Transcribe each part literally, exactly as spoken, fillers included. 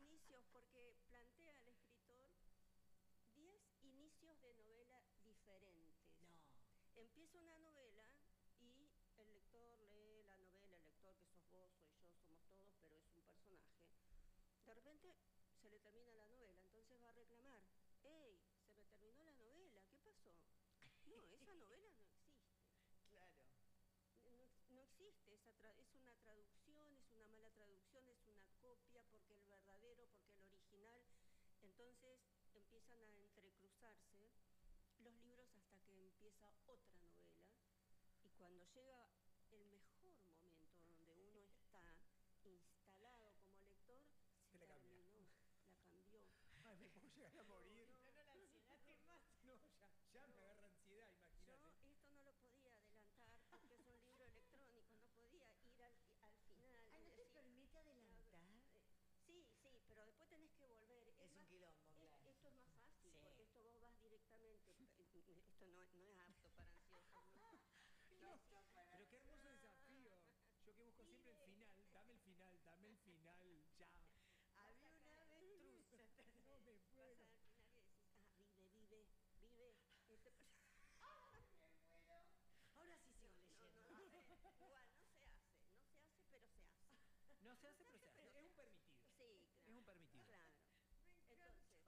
inicios, porque plantea al escritor diez inicios de novela diferentes. No. Empieza una novela y el lector lee la novela, el lector que sos vos, soy yo, somos todos, pero es un personaje. De repente se le termina la novela, entonces va a reclamar, ¡ey, se me terminó la novela! ¿Qué pasó? No, esa novela no existe. Claro. No, no existe, esa tra es una traducción, es una mala traducción, es una copia, porque el verdadero, porque el original. Entonces empiezan a entrecruzarse los libros hasta que empieza otra novela, y cuando llega el mejor momento donde uno está instalado como lector, se la terminó, cambia. la cambió. Ay, me puedo llegar a morir. No, no, la ansiedad te mata. No, ya, ya No. me agarra ansiedad, imagínate. Yo esto no lo podía adelantar porque es un libro electrónico, no podía ir al, al final. Ay, y ¿no te decir, permite adelantar? eh, Sí, sí, pero después tenés que volver. Es un más, quilombo, es- claro. Esto es más fácil, Sí. porque esto vos vas directamente. Esto no, no es apto para ansiosos, ¿no? No, pero qué hermoso desafío. Yo que busco siempre el final, dame el final, dame el final, ya. Había una avestruz. No me Vas puedo. al final y decís, ah, vive, vive, vive. Este... Me muero. Ahora sí sigo No, leyendo. no, no sé. Igual, no se hace, no se hace, pero se hace. No se hace, pero se hace. Es un permitido. Sí, claro. Es un permitido. Claro. Me encantó. Entonces,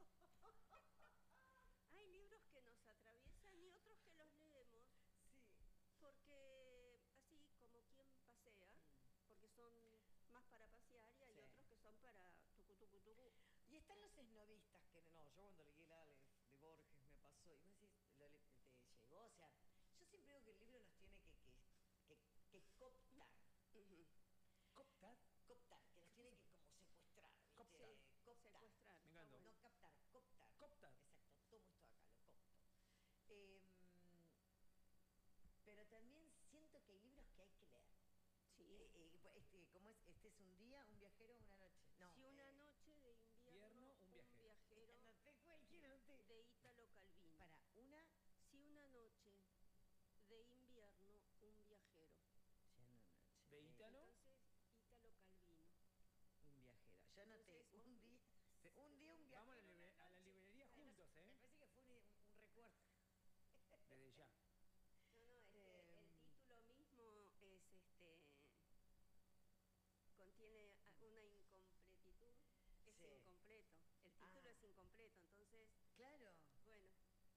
hay libros que nos atraviesan y otros que los leemos Sí. porque así como quien pasea, porque son más para pasear, y hay Sí. otros que son para tucu tucu tucu. Y están los esnovistas que no, yo cuando leí el Aleph de Borges me pasó, y vos decís, lo le- te llegó, o sea, yo siempre digo que el libro nos tiene que, que, que, que cooptar, Ujú. ¿Cooptar? cooptar, que nos tiene que como secuestrar, ¿viste? Cooptar. Eh, cooptar. Secuestrar. Me está encantó. bueno. No captar, cooptar. Cooptar. Exacto, tomo esto acá, lo copto. Em, pero también siento que hay libros que hay que leer. Sí. Eh, eh, este, ¿cómo es? Este es un día, un viajero, una noche. No. Si una eh, noche de invierno, invierno, un un viajero. viajero, Anoté cualquiera, anoté. de Ítalo Calvino. Para una. Si una noche de invierno, un viajero. Si una noche. ¿De Ítalo? Entonces, Ítalo Calvino. Un viajero. Yo anoté Entonces, vos- un día. Un día, un viajero. Vamos a la, libre- una a la noche. librería Ay, no juntos, sé, Me ¿eh? parece que fue un, un- un recuerdo. Desde ya. No, no, es que Em. el título mismo es este. Contiene a- una incompletitud. Es Sí. incompleto. El título Ah. es incompleto, entonces, Claro. bueno.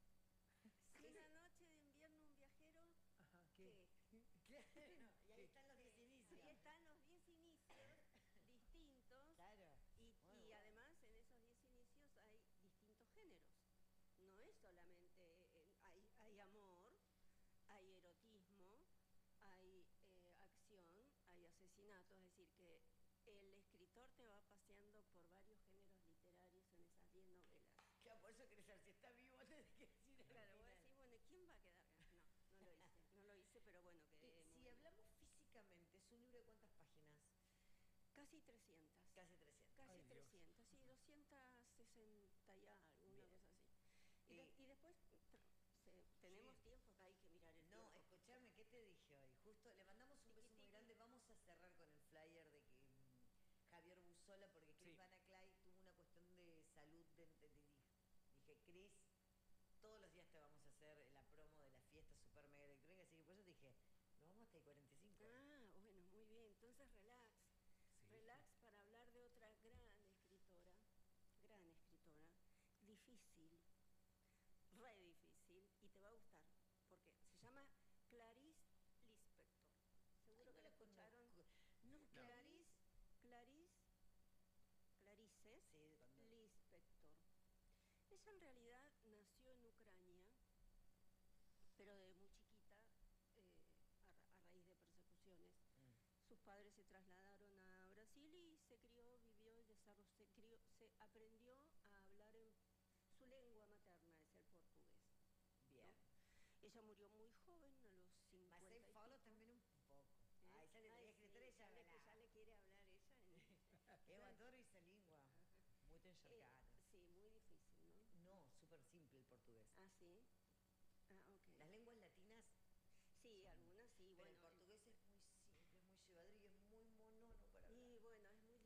Si una noche de invierno, un viajero. Ajá, ¿Qué? Claro. Y ahí ¿Qué? están los diez inicios. Ahí están los diez inicios distintos. Claro. Y, Muy y bueno. además en esos diez inicios hay distintos géneros. No es solamente, eh, hay, hay amor, hay erotismo, hay eh, acción, hay asesinato, es decir, que el escritor te va paseando por varios géneros literarios en esas diez novelas. Claro, por eso querés saber si está vivo antes de que decir al Claro, vos final. decís, bueno, ¿quién va a quedar? No, no lo hice, no lo hice, pero bueno, quedé Eh, muy Si bien. hablamos físicamente, ¿es un libro de cuántas páginas? Casi trescientas. Casi trescientas. Casi Ay, Dios. trescientas, sí, doscientas sesenta y algo, una Bien. cosa así. Y, de- Eh, y después tra- se- tenemos sí. tiempo, que hay que mirar el No, tiempo. escúchame, ¿qué te dije hoy? Justo le mandamos un beso Tiqui, muy tiqui. grande. Vamos a cerrar con el flyer de que mm, Javier Buzola, porque Chris Sí. Van Clay tuvo una cuestión de salud. De, de- de- dije, Chris, todos los días te vamos a hacer la promo de la fiesta super mega electrónica. Así que por eso dije, nos vamos hasta el cuarenta y cinco. Ah, bueno, muy bien. Entonces relax. Sí. Relax para hablar de otra gran escritora, gran escritora, difícil, re difícil, y te va a gustar, porque se llama Clarice Lispector. Seguro Ay, no que la la escucharon. conozco. No, Clarice, Clarice, Clarice Sí, cuando- Lispector. Ella en realidad nació en Ucrania, pero de muy chiquita, eh, a, ra- a raíz de persecuciones. Mm. Sus padres se trasladaron a Brasil y se crió, vivió y desarrolló, se, crió, se aprendió a hablar en su lengua materna, es el portugués. Bien. Ella murió muy joven, a los cincuenta Mas y se fala pico. también un poco. ¿Eh? Ai, esa Ay, letreia sí, escritora ya ella le, habla. ya le quiere hablar ella. En, Eu adoro esa lengua. Muy Eh, encharcada. sí, muy difícil, ¿no? No, súper simple el portugués. Ah, sí. Ah, ok. Las lenguas latinas, Sí, son- algunas sí, pero bueno. el portugués es muy simple, es muy llevadero y es